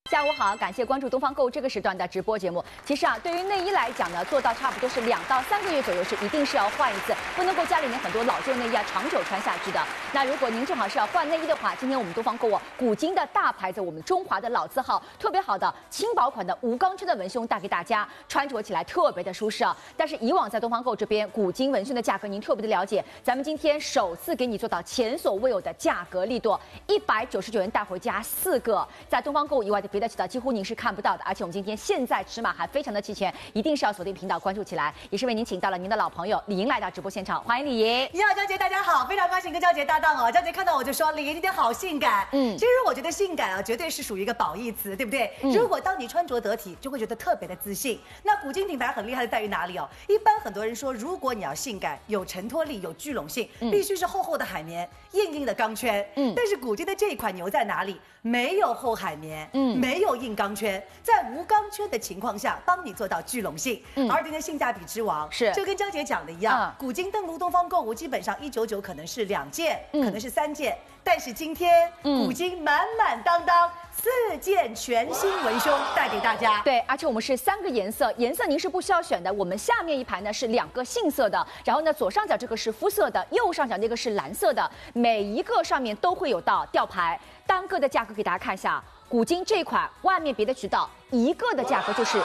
下午好，感谢关注东方购物这个时段的直播节目。其实对于内衣来讲呢，做到差不多是2到3个月左右是一定是要换一次，不能够家里面很多老旧内衣长久穿下去的。那如果您正好是要换内衣的话，今天我们东方购物古今的大牌子，我们中华的老字号，特别好的轻薄款的无钢圈的文胸带给大家，穿着起来特别的舒适啊。但是以往在东方购这边，古今文胸的价格您特别的了解，咱们今天首次给你做到前所未有的价格力度，199元带回家4个，在东方购以外的别的渠道几乎您是看不到的，而且我们今天现在尺码还非常的齐全，一定是要锁定频道关注起来，也是为您请到了您的老朋友李莹来到直播现场，欢迎李莹。 你好，娇姐，大家好，非常高兴跟娇姐搭档哦。娇姐看到我就说李莹今天好性感，其实我觉得性感啊，绝对是属于一个褒义词，对不对？如果当你穿着得体，就会觉得特别的自信。那古今品牌很厉害的在于哪里哦？一般很多人说，如果你要性感、有承托力、有聚拢性，必须是厚厚的海绵、硬硬的钢圈。但是古今的这一款牛在哪里？没有厚海绵，没有硬钢圈，在无钢圈的情况下，帮你做到聚拢性，而今天性价比之王是， 就跟娇姐讲的一样，古今登陆东方购物基本上199可能是2件，可能是3件，但是今天古今满满当当4件全新文胸带给大家。 对，而且我们是3个颜色，颜色您是不需要选的。我们下面一排呢是2个杏色的，然后呢左上角这个是肤色的，右上角那个是蓝色的，每一个上面都会有到吊牌。单个的价格给大家看一下，古今这款外面别的渠道一个的价格就是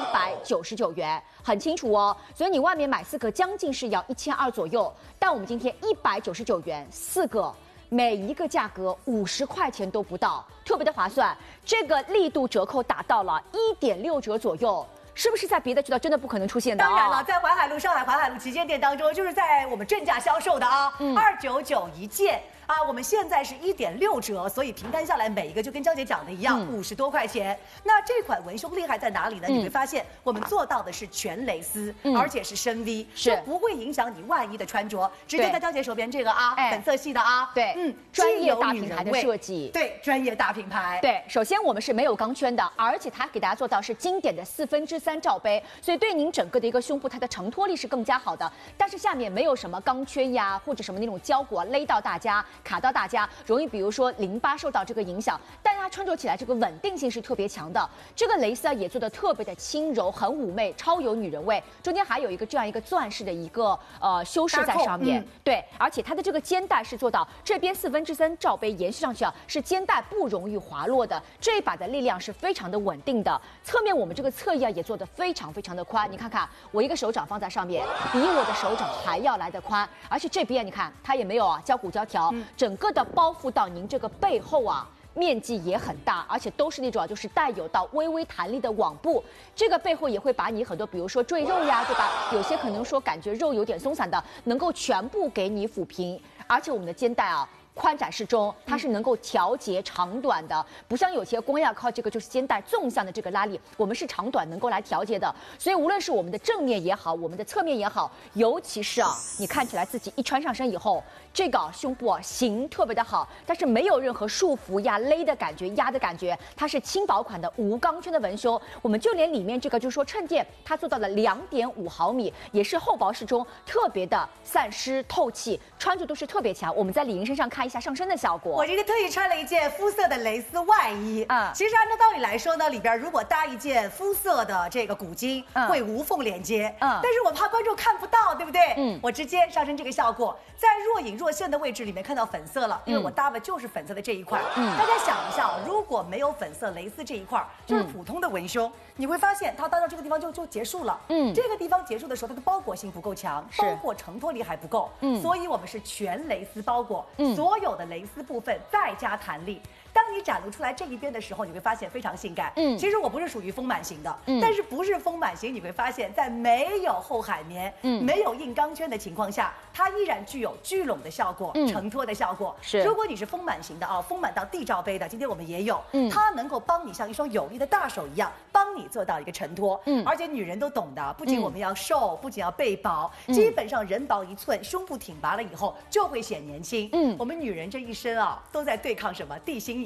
299元，很清楚哦。所以你外面买4个将近是要1200左右，但我们今天199元4个。每一个价格50块钱都不到，特别的划算。这个力度折扣达到了1.6折左右，是不是在别的渠道真的不可能出现的？ 当然了，在淮海路上海淮海路旗舰店当中，就是在我们正价销售的啊，299一件。我们现在是1.6折，所以平摊下来每一个就跟娇姐讲的一样，50多块钱。那这款文胸厉害在哪里呢？你会发现我们做到的是全蕾丝，而且是深 V， 就不会影响你外衣的穿着。直接在娇姐手边这个粉色系的对，专业大品牌的设计， 对，专业大品牌。 对，首先我们是没有钢圈的，而且它给大家做到是经典的3/4罩杯，所以对您整个的一个胸部，它的承托力是更加好的。但是下面没有什么钢圈呀，或者什么那种胶裹勒到大家。卡到大家容易，比如说淋巴受到这个影响，但它穿着起来这个稳定性是特别强的。这个蕾丝也做的特别的轻柔，很妩媚，超有女人味。中间还有一个这样一个钻石的一个修饰在上面，对，而且它的这个肩带是做到这边3/4罩杯延续上去是肩带不容易滑落的，这一把的力量是非常的稳定的。侧面我们这个侧翼也做的非常非常的宽，你看看我一个手掌放在上面，比我的手掌还要来得宽，而且这边你看它也没有胶骨胶条，整个的包覆到您这个背后面积也很大，而且都是那种就是带有到微微弹力的网布，这个背后也会把你很多比如说赘肉呀，对吧？有些可能说感觉肉有点松散的，能够全部给你抚平，而且我们的肩带宽窄适中，它是能够调节长短的，不像有些光要靠这个就是肩带纵向的这个拉力，我们是长短能够来调节的。所以无论是我们的正面也好，我们的侧面也好，尤其是你看起来自己一穿上身以后，这个胸部型特别的好，但是没有任何束缚呀、勒的感觉、压的感觉，它是轻薄款的无钢圈的文胸。我们就连里面这个就是说衬垫，它做到了2.5毫米，也是厚薄适中，特别的散湿透气，穿着都是特别强。我们在李莹身上看一下上身的效果。 我今天特意穿了一件肤色的蕾丝外衣其实按照道理来说呢，里边如果搭一件肤色的这个古今，会无缝连接但是我怕观众看不到，对不对我直接上身这个效果，在若隐若现的位置里面看到粉色了，因为我搭的就是粉色的这一块大家想一下如果没有粉色蕾丝这一块就是普通的文胸你会发现它搭到这个地方就结束了这个地方结束的时候它的包裹性不够强，包裹承托力还不够所以我们是全蕾丝包裹所有的蕾丝部分再加弹力，当你展露出来这一边的时候，你会发现非常性感。其实我不是属于丰满型的，但是不是丰满型，你会发现在没有厚海绵、没有硬钢圈的情况下，它依然具有聚拢的效果、承托的效果。 是， 如果你是丰满型的丰满到地罩杯的，今天我们也有，它能够帮你像一双有力的大手一样，帮你做到一个承托。而且女人都懂的，不仅我们要瘦，不仅要背薄，基本上人薄1寸，胸部挺拔了以后就会显年轻。我们女人这一生都在对抗什么地心引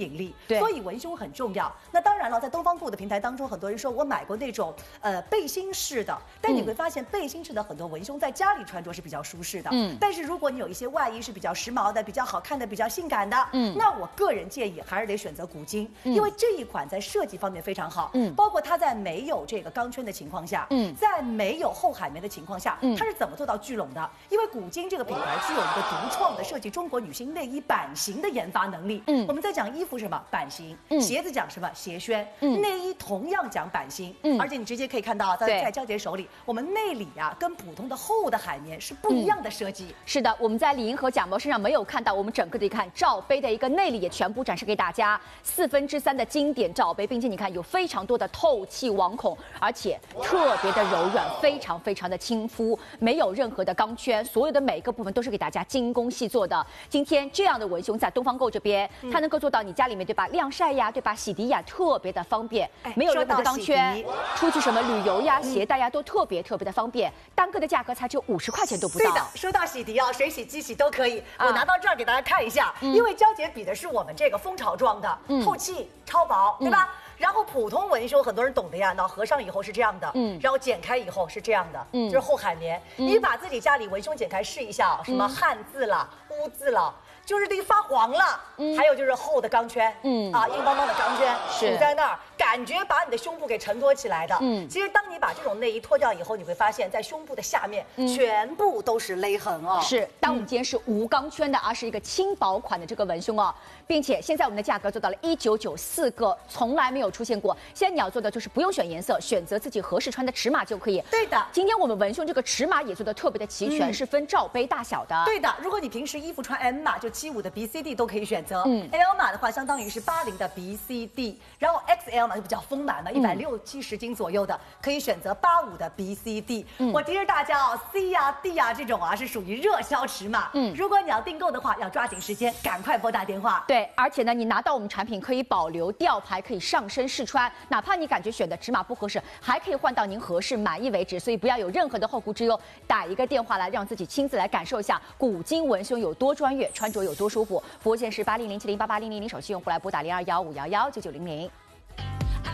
领力。 对， 所以文胸很重要。那当然了，在东方购物的平台当中，很多人说我买过那种背心式的，但你会发现背心式的很多文胸在家里穿着是比较舒适的。但是如果你有一些外衣是比较时髦的、比较好看的、比较性感的，那我个人建议还是得选择古今，因为这一款在设计方面非常好。包括它在没有这个钢圈的情况下，在没有后海绵的情况下，它是怎么做到聚拢的？因为古今这个品牌具有一个独创的设计中国女性内衣版型的研发能力。我们在讲衣服什么版型，鞋子讲什么鞋楦，内衣同样讲版型，而且你直接可以看到在娇姐手里，我们内里啊跟普通的厚的海绵是不一样的设计。 是的，我们在李银和贾模身上没有看到，我们整个的一看罩杯的一个内里也全部展示给大家，3/4的经典罩杯，并且你看有非常多的透气网孔，而且特别的柔软，非常的亲肤，没有任何的钢圈，所有的每一个部分都是给大家精工细做的。今天这样的文胸在东方购这边，它能够做到你家里面对吧，晾晒呀，对吧，洗涤呀，特别的方便，没有任何的钢圈，出去什么旅游呀、携带呀都特别的方便，单个的价格才只有50块钱都不到。 对的，说到洗涤啊，水洗、机洗都可以。我拿到这儿给大家看一下，因为娇姐比的是我们这个蜂巢状的，透气、超薄，对吧？然后普通文胸很多人懂的呀，脑合上以后是这样的，然后剪开以后是这样的，就是厚海绵。你把自己家里文胸剪开试一下，什么汗渍了、污渍了。就是这个发黄了，还有就是厚的钢圈，硬邦邦的钢圈杵在那儿，感觉把你的胸部给承托起来的。其实当你把这种内衣脱掉以后，你会发现在胸部的下面全部都是勒痕哦。 是，但我们今天是无钢圈的，而是一个轻薄款的这个文胸哦，并且现在我们的价格做到了1994个，从来没有出现过。现在你要做的就是不用选颜色，选择自己合适穿的尺码就可以。 对的， 今天我们文胸这个尺码也做的特别的齐全，是分罩杯大小的。 对的，如果你平时衣服穿 M 码就75的 BCD 都可以选择，L 码的话相当于是80的 BCD， 然后 XL 码就比较丰满嘛，160-170斤左右的，可以选择85的 BCD。我提示大家哦 ，C 呀、D 呀这种啊是属于热销尺码，如果你要订购的话，要抓紧时间，赶快拨打电话。 对，而且呢，你拿到我们产品可以保留吊牌，可以上身试穿，哪怕你感觉选的尺码不合适，还可以换到您合适满意为止，所以不要有任何的后顾之忧，打一个电话来，让自己亲自来感受一下古今文胸有多专业，穿着有多舒服。服务线是8007088000，手机用户来拨打0215119900。